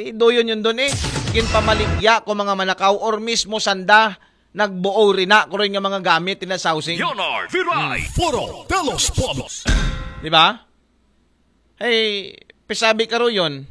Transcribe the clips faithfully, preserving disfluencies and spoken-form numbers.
Ti doyon yun doon eh. Ginpamaligya ko mga manakaw or mismo sanda nagbuo rin na ko rin nga mga gamit tina sa housing. Leonard Viray. Foro de los Pueblos. Di ba? Hey, pisabi ka ro yun.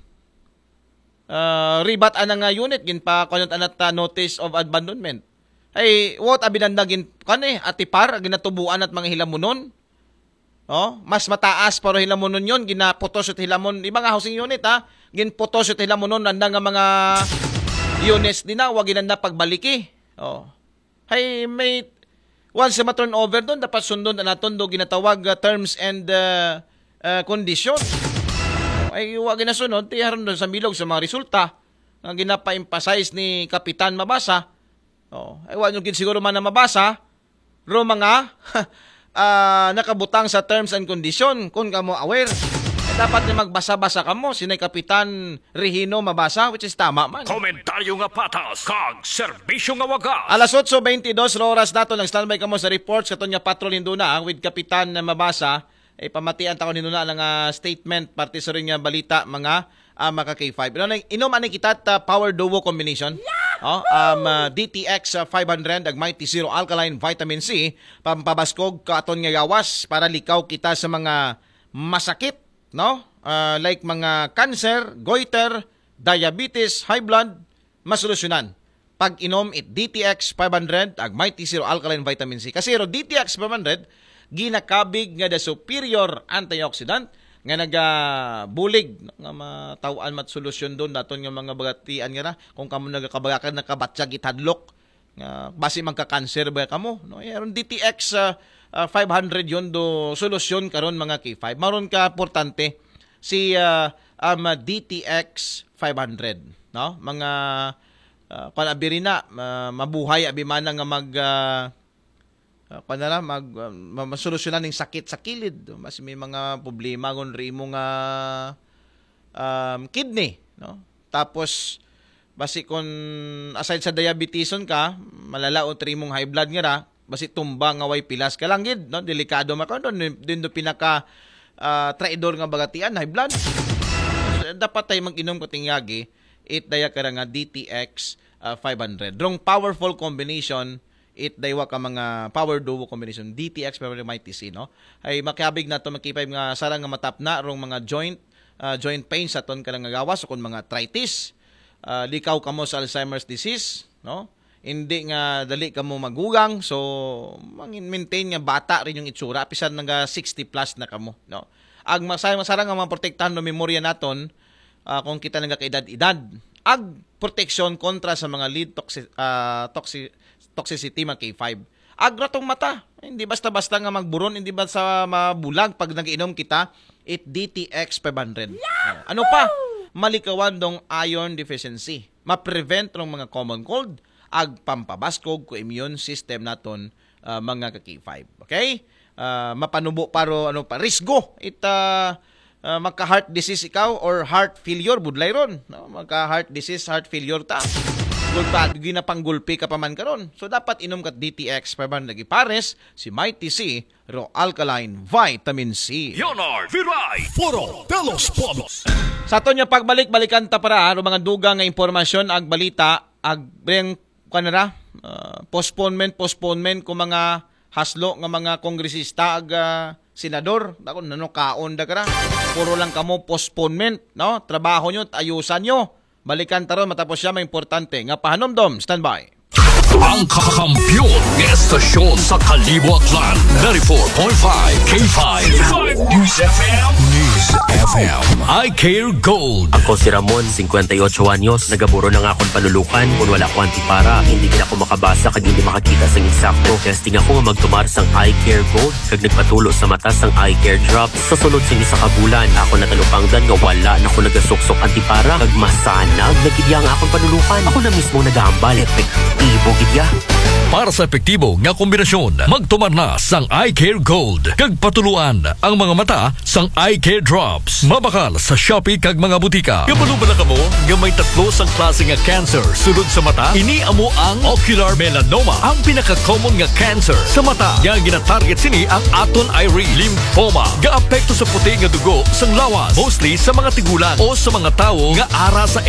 Uh, ribat anang nga unit gin pa kanot anat uh, notice of abandonment. Hey, what abinanda gin kan eh atipar ginatubuan at mga hilamunon. Oh, mas mataas pero hilamunon yon ginaputos at hilamon iba nga housing unit ha. Ginputos at hilamunon nanda nga mga units din na wag ginanda pagbaliki. Oh. Hey, may once ma turn over doon dapat sundon na naton do ginatawag uh, terms and uh, uh, condition. Ay wag ginasunod ti haron doon sa bilog sa mga resulta nga ginapa-emphasize ni Kapitan Mabasa. Oh, ay wag nyo siguro man na mabasa ro mga uh, nakabutang sa terms and condition kung kamo aware. Eh, dapat na magbasa-basa kamo sinay Kapitan Regino Mabasa which is tama man. Komentaryo nga patas kag serbisyo nga wagas. Alas eight twenty-two oras dato nang standby kamo sa reports katon nga patrol hinduna with Kapitan Mabasa. Eh, pamatian ta ko ninduna lang uh, statement parte sa rin nga balita mga uh, mga K five. Ino inom ani kita uh, power duo combination. Oh, um uh, D T X uh, five hundred ag Mighty Zero Alkaline Vitamin C pampabaskog katon nga gawas para likaw kita sa mga masakit, no? Uh, like mga cancer, goiter, diabetes, high blood, masolusyonan. Pag inom it D T X five hundred ag Mighty Zero Alkaline Vitamin C. Kasi ro D T X five hundred ginakabig nga the superior antioxidant nga nagabulig nga matawaan mat solusyon doon daton nga mga bagatian nga na kung kamo nagakabagakan nakabatyag itadlok nga base magka-cancer ba kamo no yaron D T X uh, uh, five hundred yon do solusyon karon mga K five maron ka importante si uh, um, D T X five hundred no mga uh, panabirina uh, mabuhay abimana nga mag uh, Uh, panara mag uh, masolusyonan ning sakit sa kilid mas may mga problema gon rimo nga um, kidney no tapos basi kon aside sa diabeteson ka malala o trimong high blood nga ra basi tumba nga way pilas ka lang gid no delikado man kon din do pinaka uh, traidor nga bagatian high blood so, dapat tay mag-inom ko tingyagi it daya ka nga D T X uh, five hundred drong powerful combination it daywa ka mga power duo combination D T X pero Mighty C no ay makabig na to makipay nga sarang nga matap na rong mga joint uh, joint pain sa ton ka nga gawas o kun mga arthritis uh, likaw kamo sa Alzheimer's disease no hindi nga dali kamo magugang so maintain nga bata rin yung itsura pisan nga sixty plus na kamo no ag masarang masarang nga maprotektahan no memorya naton uh, kung kita nga kaedad-edad ag protection kontra sa mga lead toxic uh, toxic toxicity mga K five. Agratong mata. Hindi basta-basta nga magburon, hindi basta mabulag pag nag-inom kita, it D T X five hundred. Uh, ano pa? Malikawan dong iron deficiency. Ma-prevent ng mga common cold, ag pampabaskog ko immune system naton uh, mga K five. Okay? Uh, mapanubo paro ano pa risgo it uh, uh, magka heart disease ikaw or heart failure budlay ron no magka heart disease heart failure ta gulpa ginapanggulpi ka pa man karon so dapat inom ka D T X para nagipares si Mighty C Raw Alkaline Vitamin C. Leonard Viray. Foro de los Pueblos. Sa aton nga pagbalik-balikan ta para ano mga dugang nga impormasyon ag balita ag breng kanara uh, postponement postponement ko mga haslo nga mga kongresista ag uh, senador dako nano kaon da kara puro lang kamo postponement no trabaho nyo ayusan nyo. Balikan taron matapos siya may importante nga pahanomdom. Standby. Ang kakampiyon ng estasyon sa Kalibuatlan. ninety-four point five K five. News F M. News F M. I Care Gold. Ako si Ramon, fifty-eight anyos. Nagaburo na nga akong palulukan. Kung wala ko antipara, hindi din ako makabasa kag hindi makakita sang insakto. Testing ako nga magtumar sang I Care Gold. Kag nagpatulo sa mata sang I Care Drops. Sa sunod sing isa ka bulan, ako natalupangdan nga wala na ako nagasuksok antipara. Kag masanag, nagidya nga akong palulukan. Ako na mismo nagahambal. Epektibo gidya. Para sa epektibo nga kombinasyon, magtumar na sang I Care Gold. Kag patuluan ang mga mata sang I Care Drops. Mabakal sa Shopee kag mga butika. Kabalo ba na kamo nga may tatlo sang klase nga cancer sulod sa mata? Ini amo ang ocular melanoma, ang pinaka-common nga cancer sa mata. Yang gina-target sini ang aton iris, lymphoma. Gaapekto sa puti nga dugo sang lawas, mostly sa mga tigulang o sa mga tawo nga ara sa